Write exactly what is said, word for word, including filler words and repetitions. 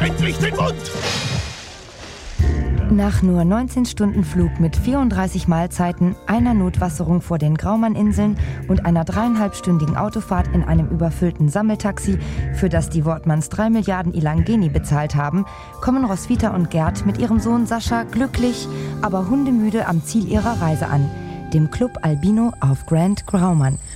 endlich den Mund! Nach nur neunzehn Stunden Flug mit vierunddreißig Mahlzeiten, einer Notwasserung vor den Graumann-Inseln und einer dreieinhalbstündigen Autofahrt in einem überfüllten Sammeltaxi, für das die Wortmanns drei Milliarden Ilangeni bezahlt haben, kommen Roswitha und Gerd mit ihrem Sohn Sascha glücklich, aber hundemüde am Ziel ihrer Reise an, dem Club Albino auf Grand Graumann.